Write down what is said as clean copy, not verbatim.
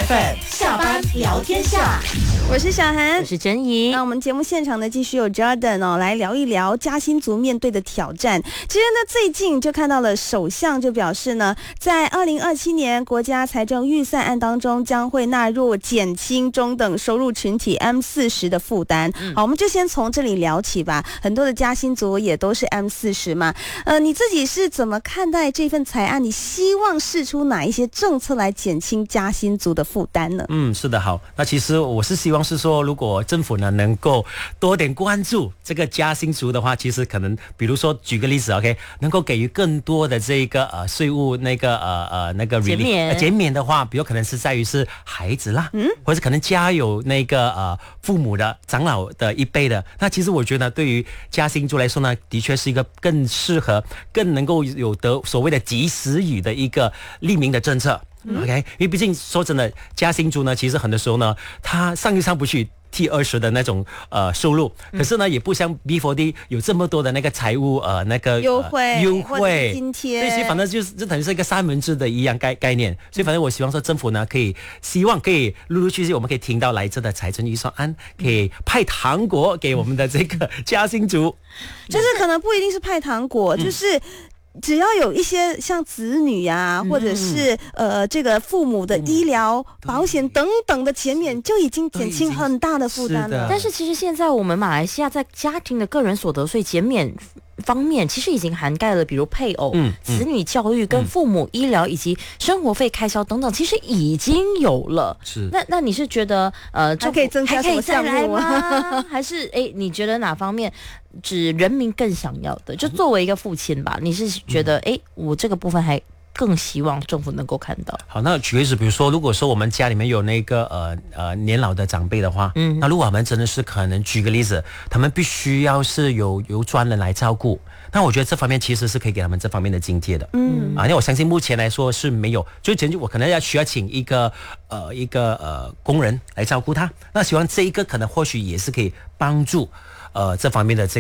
FM 下班聊天下， 我是小涵， 我是珍怡。 那我们节目现场呢，继续有 Jordan 来聊一聊嘉兴族面对的挑战。其实呢，最近就看到了首相就表示呢，在2027年国家财政预算案当中，将会纳入减轻中等收入群体 M40的负担。好，我们就先从这里聊起吧。很多的嘉兴族也都是 M40嘛，你自己是怎么看待这份财案？你希望释出哪一些政策来减轻嘉兴族的负担呢？ 是的，好。那其实我是希望是说，如果政府呢能够多点关注这个嘉兴族的话，其实可能比如说举个例子 ，OK， 能够给予更多的这个税务那个减免的话，比如可能是在于是孩子啦，或者可能家有那个父母的长老的一辈的，那其实我觉得对于嘉兴族来说呢，的确是一个更适合、更能够有得所谓的及时雨的一个利民的政策。OK， 因为毕竟说真的，嘉兴族呢，其实很多时候呢，他上就上不去T20的那种收入，可是呢，也不像 B40 有这么多的那个财务那个优惠或者津贴， 所以反正就等于是一个三文治的一样概念。所以反正我希望说政府呢，希望可以陆陆续续我们可以听到来自的财政预算案，可以派糖果给我们的这个嘉兴族， 就是可能不一定是派糖果，就是只要有一些像子女啊，或者是这个父母的医疗保险等等的减免，就已经减轻很大的负担了。 但是其实现在我们马来西亚在家庭的个人所得税减免方面，其实已经涵盖了比如配偶、子女教育跟父母医疗以及生活费开销等等，其实已经有了。 是。 那你是觉得还可以增加什么项目吗？还是你觉得哪方面指人民更想要的？就作为一个父亲吧，你是觉得我这个部分还更希望政府能够看到。 好，那举例子，比如说，如果说我们家里面有那个年老的长辈的话，那如果我们真的是可能举个例子，他们必须要是由专人来照顾，那我觉得这方面其实是可以给他们这方面的津贴的。因为我相信目前来说是没有，就我可能需要请一个工人来照顾他，那希望这一个可能或许也是可以帮助这方面的